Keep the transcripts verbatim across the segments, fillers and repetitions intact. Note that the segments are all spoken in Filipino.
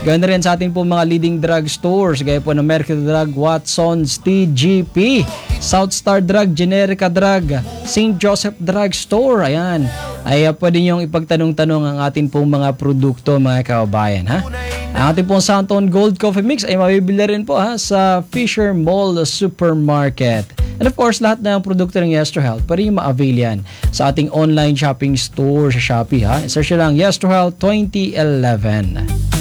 Ganoon rin sa ating po mga leading drug stores, gaya po ng Mercury Drug, Watson's, T G P, Southstar Drug, Generica Drug, Saint Joseph Drug Store. Ayan, ay uh, pwede niyong ipagtanong-tanong ang ating pong mga produkto, mga kababayan, ha? Ang ating pong Santon Gold Coffee Mix ay mabibili rin po, ha, sa Fisher Mall Supermarket. And of course, lahat ng produkto ng Yes to Health, pwede nyo ma-avail yan sa ating online shopping store sa Shopee, ha? Search lang Yes to Health twenty eleven.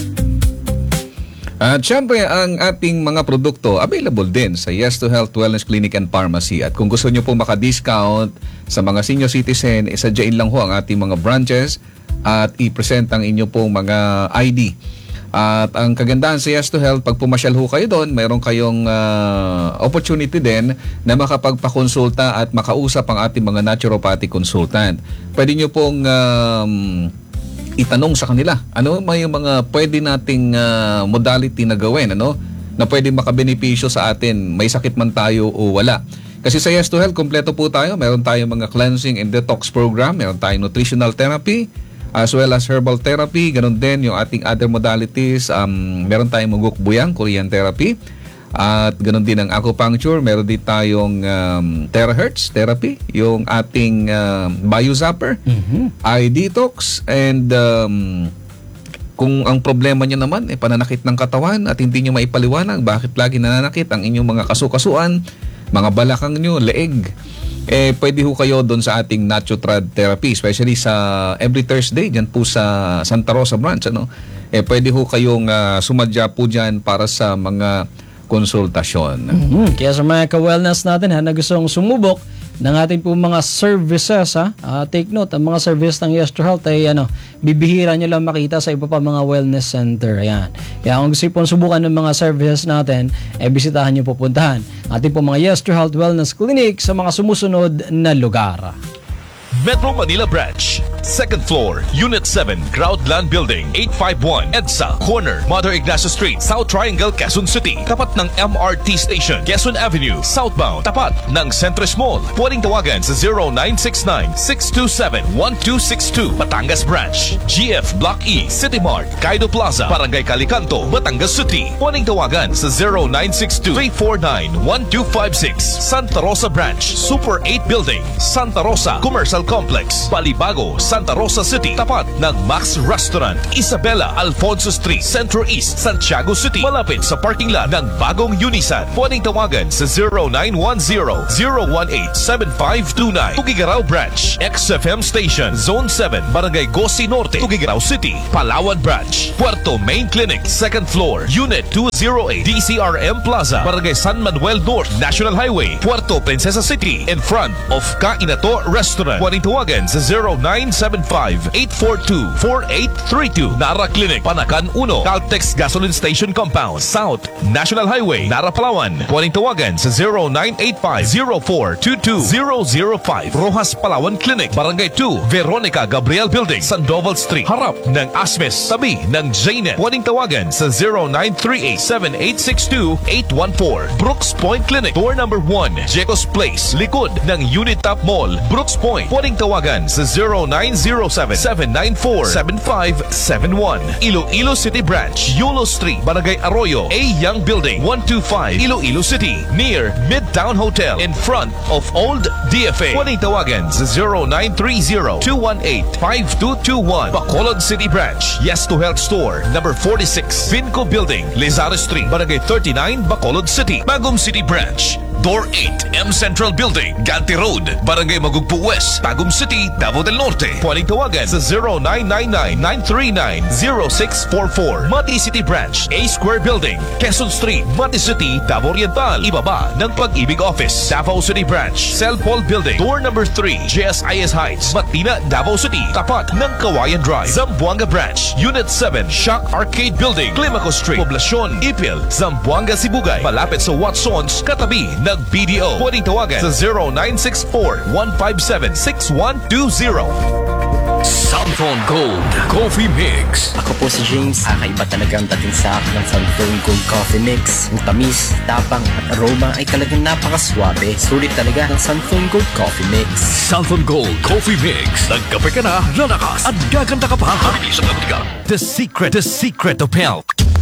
At syempre, ang ating mga produkto available din sa Yes to Health Wellness Clinic and Pharmacy. At kung gusto nyo po maka-discount sa mga senior citizen, isadyain lang ho ang ating mga branches at i-present ang inyo pong mga I D. At ang kagandahan sa Yes to Health, pag pumasyal ho kayo doon, mayroon kayong uh, opportunity din na makapagpakonsulta at makausap ang ating mga naturopathic consultant. Pwede nyo pong um, itanong sa kanila, ano may mga pwede nating uh, modality na gawin, ano, na pwede makabenepisyo sa atin, may sakit man tayo o wala. Kasi sa Yes to Health, kompleto po tayo. Meron tayong mga cleansing and detox program, meron tayong nutritional therapy, as well as herbal therapy, ganun din yung ating other modalities. Um, meron tayong mugukbuyang, Korean therapy, at ganun din ang acupuncture. Meron din tayong um, terahertz therapy, yung ating um, biozapper, mm-hmm. eye detox, and um, kung ang problema nyo naman eh, pananakit ng katawan at hindi nyo maipaliwanag bakit lagi nananakit ang inyong mga kasukasuan, mga balakang nyo, leeg, eh pwede ho kayo doon sa ating Natutrad therapy, especially sa every Thursday dyan po sa Santa Rosa branch, ano, eh pwede ho kayong uh, sumadya po dyan para sa mga konsultasyon. Mm-hmm. Kaya sa mga ka-wellness natin, ha, na gustong sumubok ng ating po mga services, ha, uh, take note, ang mga services ng Yes to Health ay ano, bibihira nyo lang makita sa iba pa mga wellness center. Ayan. Kaya kung gusto po subukan ng mga services natin, eh bisitahan nyo, pupuntahan ating po mga Yes to Health Wellness Clinic sa mga sumusunod na lugar. Metro Manila Branch, second floor, Unit seven, Groundland Building, eight five one, EDSA, corner, Mother Ignacio Street, South Triangle, Quezon City. Tapat ng M R T Station, Quezon Avenue, southbound. Tapat ng Centris Mall. Pwedeng tawagan sa zero nine six nine, six two seven, one two six two. Batangas Branch, G F Block E, City Mart, Kaido Plaza, Barangay Calicanto, Batangas City. Pwedeng tawagan sa zero nine six two, three four nine, one two five six. Santa Rosa Branch, Super eight Building, Santa Rosa Commercial Complex, Balibago, Santa Rosa City, tapat ng Max Restaurant, Isabela, Alfonso Street, Centro East, Santiago City, malapit sa parking lot ng bagong Unisan. Pwedeng tawagan sa zero nine one zero, zero one eight, seven five two nine. Tugigaraw Branch, X F M Station, Zone seven, Barangay Gosi Norte, Tugigaraw City, Palawan Branch, Puerto Main Clinic, second floor, Unit two oh eight, D C R M Plaza, Barangay San Manuel North, National Highway, Puerto Princesa City, in front of Kainato Restaurant. Pwedeng tawagan sa zero nine seven five, eight four two, four eight three two. Nara Clinic, Panakan one, Caltex Gasoline Station Compound, South National Highway, Nara, Palawan. Pwedeng tawagan sa zero nine eight five, zero four two two zero zero five. Rojas Palawan Clinic, Barangay two, Veronica Gabriel Building, Sandoval Street, harap ng Asmes, tabi ng J N E T. Pwedeng tawagan sa zero nine three eight, seven eight six two, eight one four. Brooks Point Clinic, door number one, Jecos Place, likod ng Unitop Mall, Brooks Point. Pwedeng tawagan sa zero nine zero seven, seven nine four, seven five seven one. Iloilo City Branch, Yulo Street, Barangay Arroyo, A Young Building, one two five, Iloilo City, near Midtown Hotel, in front of Old D F A. Pwedeng tawagan sa zero nine three zero, two one eight, five two two one. Bacolod City Branch, Yes to Health Store, number forty-six, Vinco Building, Lizares Street, Barangay thirty-nine, Bacolod City. Bagong City Branch, Door eight, M Central Building, Ganti Road, Barangay Magugpo West, Tagum City, Davao del Norte. Pwedeng tawagan sa zero nine nine nine, nine three nine, zero six four four. Mati City Branch, A Square Building, Quezon Street, Mati City, Davao Oriental. Ibaba ng Pag-ibig Office, Davao City Branch, Cell Paul Building, door number three, J S I S Heights, Matina, Davao City, tapat ng Kawayan Drive. Zamboanga Branch, Unit seven, Shock Arcade Building, Climaco Street, Poblacion, Ipil, Zamboanga, Sibugay, malapit sa Watsons, katabi ng B D O. Pwedeng tawagan sa zero nine six four, one five seven, six one two zero. Santon Gold Coffee Mix. Ako po si James. Kakaiba talaga ang dating sa akin ng Santon Gold Coffee Mix. Ang tamis, tapang at aroma ay talagang napakaswabe. Sulit talaga ng Santon Gold Coffee Mix. Santon Gold Coffee Mix. Nagkape ka na, lalakas at gaganda ka pa. The secret, the secret of health.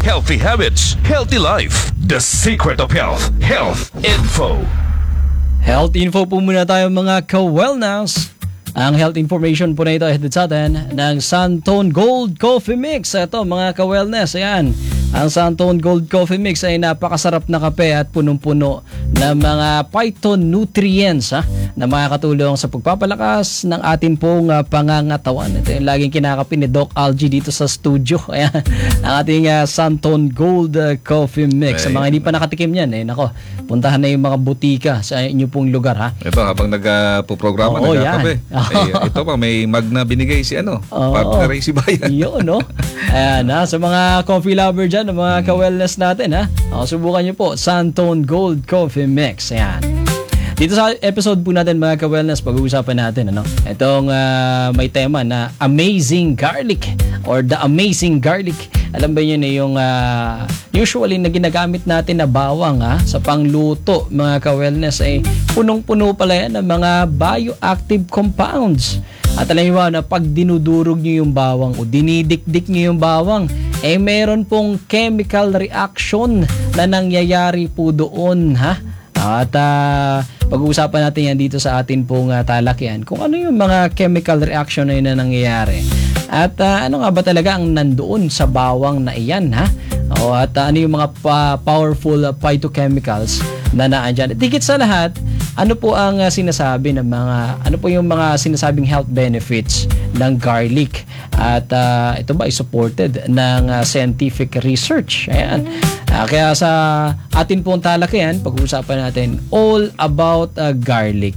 Healthy habits, healthy life. The secret of health. Health Info. Health info po muna tayo mga ka-wellness. Ang health information po na ito ay hatid sa atin ng Santone Gold Coffee Mix. Ito mga ka-wellness, ayan. Ang Santone Gold Coffee Mix ay napakasarap na kape at punong-puno ng mga phytonutrients ha, na makakatulong sa pagpapalakas ng ating pong uh, pangangatawan. Ito yung laging kinakape ni Doc Algie dito sa studio. Ayan, ang ating uh, Santone Gold uh, Coffee Mix. Sa mga hindi pa nakatikim yan, eh, nako, puntahan na yung mga butika sa inyo pong lugar ha. Ito, habang nagpo-programa, Oo, nagkakape. yan. Ay, ito pa, may mag na binigay si ano, Oo. partner ay si Bayan. Yun, no? Ayan, ha? Sa mga coffee lover dyan, ng mga ka-wellness natin, ha? O, subukan nyo po, Santone Gold Coffee Mix. Ayan. Dito sa episode po natin, mga ka-wellness, pag-uusapan natin, ano? Itong uh, may tema na Amazing Garlic or The Amazing Garlic. Alam ba yun eh, yung uh, usually na ginagamit natin na bawang ha, sa pangluto, mga ka-wellness, ay punong-puno pala yan ng mga bioactive compounds. At alam niyo ba na pag dinudurog niyo yung bawang o dinidikdik niyo yung bawang, eh meron pong chemical reaction na nangyayari po doon ha. At uh, pag-uusapan natin yan dito sa atin pong uh, talakyan kung ano yung mga chemical reaction na yun na nangyayari. At uh, ano nga ba talaga ang nandoon sa bawang na iyan ha? O, at uh, ano yung mga pa- powerful uh, phytochemicals na naandyan. At higit sa lahat, ano po ang uh, sinasabi ng mga, ano po yung mga sinasabing health benefits ng garlic? At uh, ito ba ay supported ng uh, scientific research? Ayan. Uh, kaya sa atin pong talakayan, pag-uusapan natin all about uh, garlic.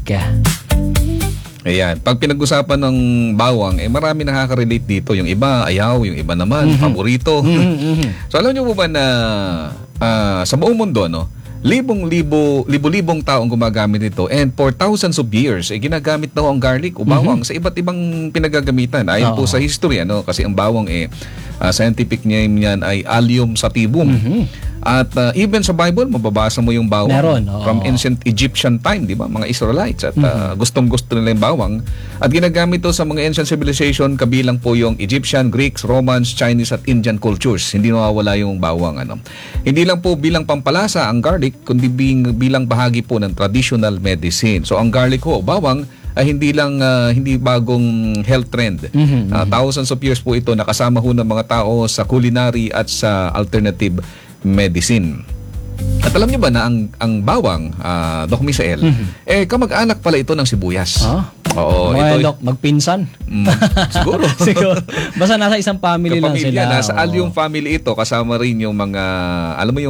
Ayan. Pag pinag-usapan ng bawang, eh marami nakaka-relate dito. Yung iba, ayaw. Yung iba naman, Mm-hmm. paborito. Mm-hmm. So alam niyo po ba na uh, sa buong mundo, no? Libong-libo, libo-libong taong gumagamit ito, and for thousands of years, eh, ginagamit na ho ang garlic o bawang sa iba't ibang pinagagamitan. Ayon po Oo. sa history, ano? Kasi ang bawang, eh, uh, scientific name niyan ay Allium sativum. At uh, even sa Bible, mababasa mo yung bawang. Meron, oo. From ancient Egyptian time, di ba? Mga Israelites. At uh, gustong-gusto nila yung bawang. At ginagamit to sa mga ancient civilization, kabilang po yung Egyptian, Greeks, Romans, Chinese at Indian cultures. Hindi nawawala yung bawang. Ano. Hindi lang po bilang pampalasa ang garlic, kundi bing, bilang bahagi po ng traditional medicine. So ang garlic ho, bawang, ay hindi lang uh, hindi bagong health trend. Mm-hmm. Uh, thousands of years po ito nakasama ho ng mga tao sa culinary at sa alternative medicine. At alam niyo ba na ang ang bawang, uh, Doc Misael, mm-hmm. eh kamag-anak pala ito ng sibuyas. Ah? Oo, Mga ito Doc, magpinsan? mm, siguro. Siguro. Basta nasa isang family lang Kapamilya, sila. nasa Oo. Allium family ito, kasama rin yung mga, alam mo yung